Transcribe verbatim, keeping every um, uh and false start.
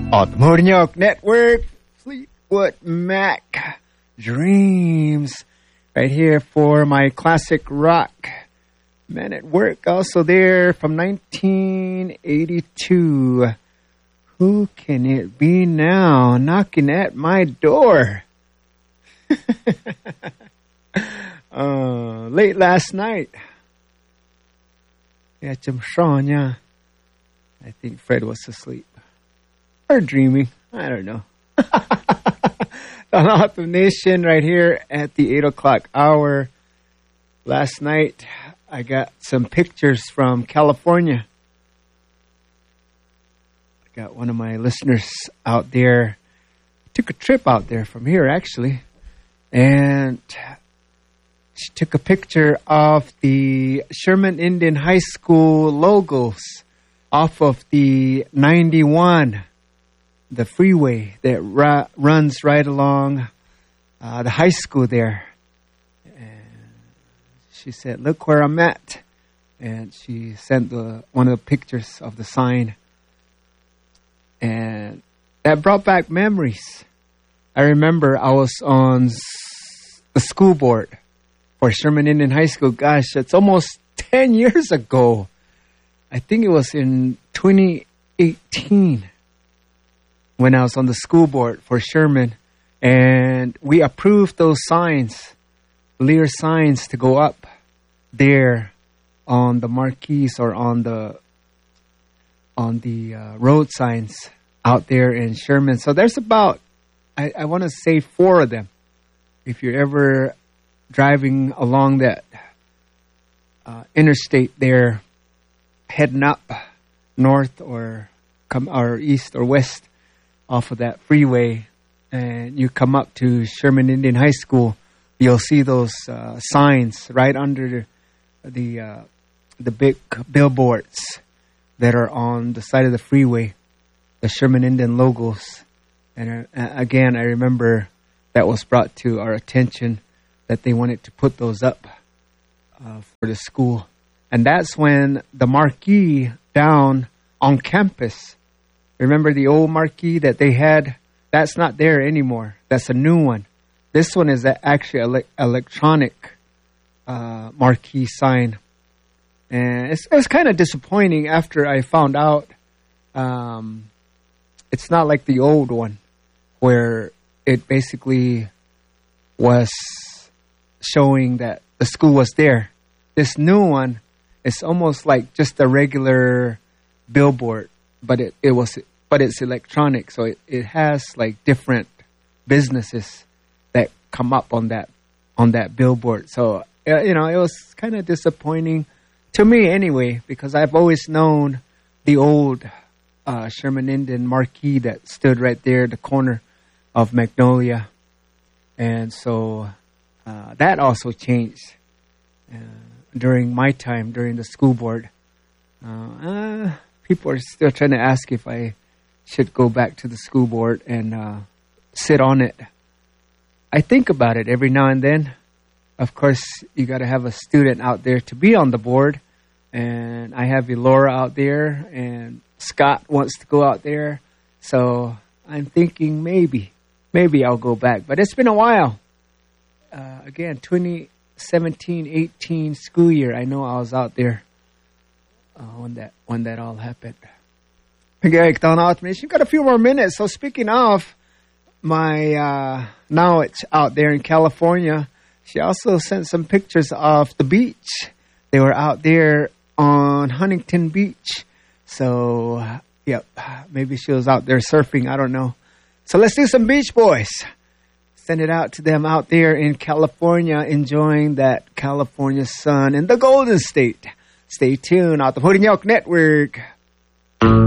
Automotive Network, Fleetwood Mac, Dreams, right here for my classic rock. Men at Work, also there from nineteen eighty-two. Who can it be now knocking at my door? uh, late last night. Yeah, Sean, I think Fred was asleep. Or dreaming. I don't know. The Nation right here at the eight o'clock hour. Last night, I got some pictures from California. I got one of my listeners out there. Took a trip out there from here, actually. And she took a picture of the Sherman Indian High School logos off of the ninety-one. The freeway that ra- runs right along uh, the high school there. And she said, look where I'm at. And she sent the one of the pictures of the sign. And that brought back memories. I remember I was on the school board for Sherman Indian High School. Gosh, it's almost ten years ago. I think it was in twenty eighteen. When I was on the school board for Sherman, and we approved those signs, Lear signs, to go up there on the marquees or on the on the uh, road signs out there in Sherman. So there's about, I, I want to say four of them. If you're ever driving along that uh, interstate there, heading up north or come or east or west, off of that freeway, and you come up to Sherman Indian High School, you'll see those uh, signs right under the the, uh, the big billboards that are on the side of the freeway, the Sherman Indian logos. And uh, again, I remember that was brought to our attention that they wanted to put those up uh, for the school. And that's when the marquee down on campus, remember the old marquee that they had? That's not there anymore. That's a new one. This one is actually an ele- electronic uh, marquee sign. And it's, it was kind of disappointing after I found out um, it's not like the old one where it basically was showing that the school was there. This new one is almost like just a regular billboard. But it, it was, but it's electronic, so it, it has like different businesses that come up on that on that billboard. So uh, you know, it was kind of disappointing to me anyway, because I've always known the old uh, Sherman Indian marquee that stood right there at the corner of Magnolia, and so uh, that also changed uh, during my time during the school board. Uh, uh, People are still trying to ask if I should go back to the school board and uh, sit on it. I think about it every now and then. Of course, you got to have a student out there to be on the board. And I have Elora out there, and Scott wants to go out there. So I'm thinking maybe, maybe I'll go back. But it's been a while. Uh, again, twenty seventeen eighteen school year, I know I was out there. Uh, when that when that all happened. Okay, you've got a few more minutes. So speaking of my uh, now it's out there in California, she also sent some pictures of the beach. They were out there on Huntington Beach. So, yep, maybe she was out there surfing. I don't know. So let's do some Beach Boys. Send it out to them out there in California, enjoying that California sun in the Golden State. Stay tuned on the Automotive Network.